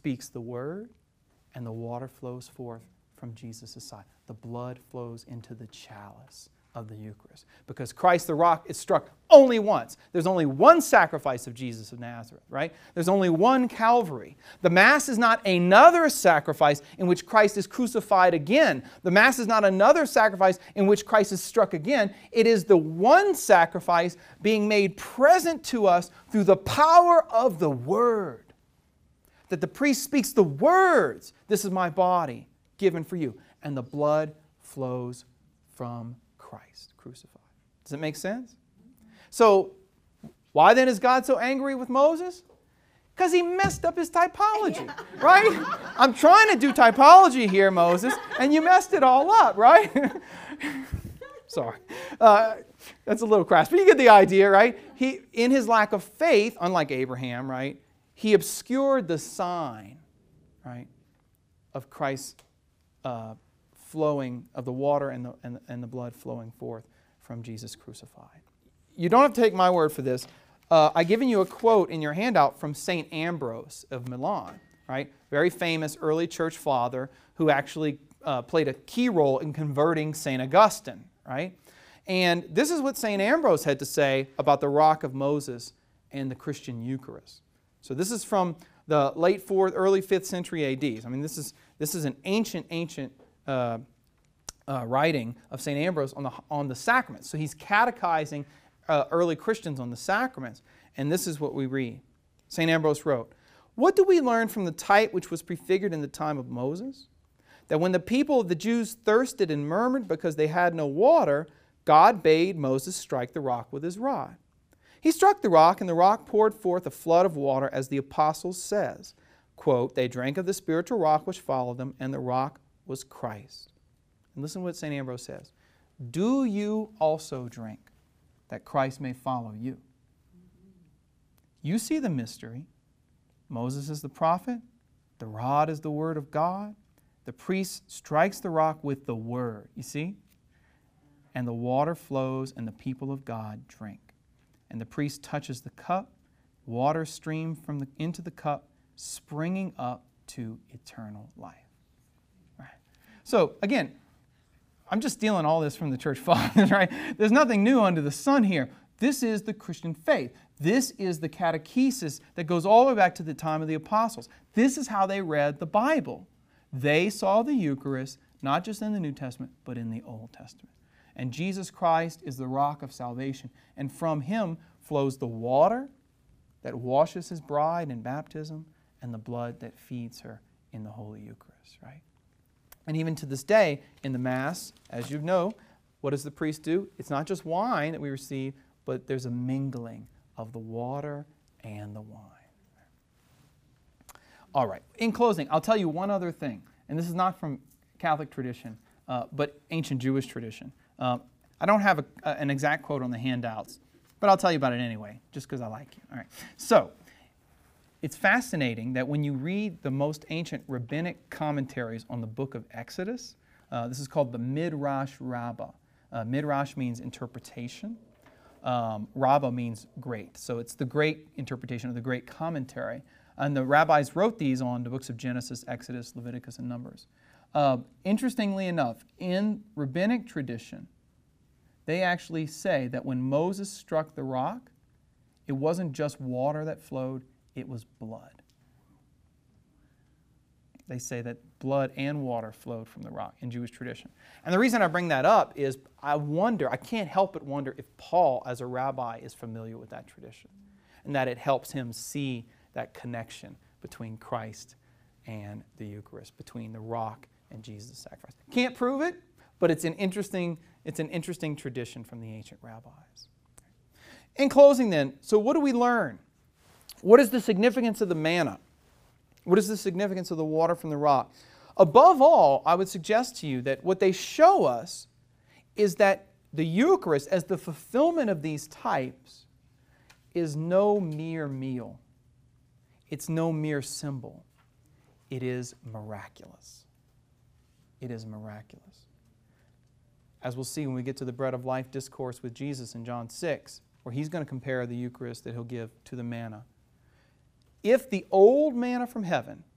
speaks the word, and the water flows forth from Jesus' side. The blood flows into the chalice of the Eucharist. Because Christ the rock is struck only once. There's only one sacrifice of Jesus of Nazareth, right? There's only one Calvary. The Mass is not another sacrifice in which Christ is crucified again. The Mass is not another sacrifice in which Christ is struck again. It is the one sacrifice being made present to us through the power of the Word. That the priest speaks the words, "This is my body given for you," and the blood flows from Christ crucified. Does it make sense? So, why then is God so angry with Moses? Because he messed up his typology, right? I'm trying to do typology here, Moses, and you messed it all up, right? Sorry. That's a little crass, but you get the idea, right? He, in his lack of faith, unlike Abraham, right, he obscured the sign, right, of Christ's flowing, of the water and the blood flowing forth from Jesus crucified. You don't have to take my word for this. I've given you a quote in your handout from St. Ambrose of Milan, right? Very famous early church father who actually played a key role in converting St. Augustine, right? And this is what St. Ambrose had to say about the rock of Moses and the Christian Eucharist. So this is from the late 4th, early 5th century AD. I mean, this is an ancient writing of St. Ambrose on the sacraments. So he's catechizing early Christians on the sacraments. And this is what we read. St. Ambrose wrote, "What do we learn from the type which was prefigured in the time of Moses? That when the people of the Jews thirsted and murmured because they had no water, God bade Moses strike the rock with his rod. He struck the rock, and the rock poured forth a flood of water, as the Apostles says, quote, they drank of the spiritual rock which followed them, and the rock was Christ." And listen to what St. Ambrose says. "Do you also drink, that Christ may follow you?" You see the mystery. Moses is the prophet. The rod is the word of God. The priest strikes the rock with the word. You see? And the water flows, and the people of God drink. And the priest touches the cup. Water streams into the cup, springing up to eternal life. Right. So, again, I'm just stealing all this from the church fathers, right? There's nothing new under the sun here. This is the Christian faith. This is the catechesis that goes all the way back to the time of the apostles. This is how they read the Bible. They saw the Eucharist, not just in the New Testament, but in the Old Testament. And Jesus Christ is the rock of salvation. And from Him flows the water that washes His bride in baptism and the blood that feeds her in the Holy Eucharist, right? And even to this day, in the Mass, as you know, what does the priest do? It's not just wine that we receive, but there's a mingling of the water and the wine. All right, in closing, I'll tell you one other thing. And this is not from Catholic tradition, but ancient Jewish tradition. I don't have an exact quote on the handouts, but I'll tell you about it anyway, just because I like you. All right. So, it's fascinating that when you read the most ancient rabbinic commentaries on the book of Exodus, this is called the Midrash Rabbah. Midrash means interpretation. Rabbah means great. So it's the great interpretation of the great commentary. And the rabbis wrote these on the books of Genesis, Exodus, Leviticus, and Numbers. Interestingly enough, in rabbinic tradition, they actually say that when Moses struck the rock, it wasn't just water that flowed, it was blood. They say that blood and water flowed from the rock in Jewish tradition. And the reason I bring that up is I can't help but wonder if Paul, as a rabbi, is familiar with that tradition and that it helps him see that connection between Christ and the Eucharist, between the rock and Jesus' sacrifice. Can't prove it, but it's an interesting tradition from the ancient rabbis. In closing then, so what do we learn? What is the significance of the manna? What is the significance of the water from the rock? Above all, I would suggest to you that what they show us is that the Eucharist, as the fulfillment of these types, is no mere meal. It's no mere symbol. It is miraculous. It is miraculous. As we'll see when we get to the Bread of Life discourse with Jesus in John 6, where He's going to compare the Eucharist that He'll give to the manna. If the old manna from heaven